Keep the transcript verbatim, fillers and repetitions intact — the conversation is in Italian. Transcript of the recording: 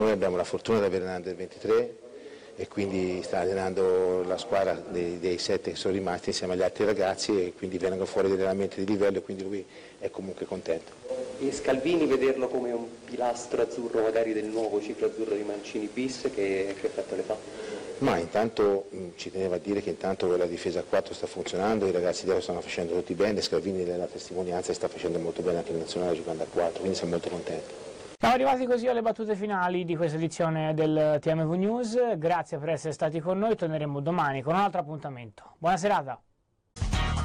Noi abbiamo la fortuna di avere un under ventitré e quindi sta allenando la squadra dei, dei sette che sono rimasti insieme agli altri ragazzi e quindi vengono fuori degli allenamenti di livello e quindi lui è comunque contento. E Scalvini vederlo come un pilastro azzurro magari del nuovo ciclo azzurro di Mancini bis, che, che effetto le fa? Ma intanto mh, ci teneva a dire che intanto la difesa a quattro sta funzionando, i ragazzi dietro stanno facendo tutti bene, Scalvini è la testimonianza e sta facendo molto bene anche in nazionale giocando a quattro, quindi siamo molto contenti. Siamo arrivati così alle battute finali di questa edizione del T M V News, grazie per essere stati con noi, torneremo domani con un altro appuntamento. Buona serata!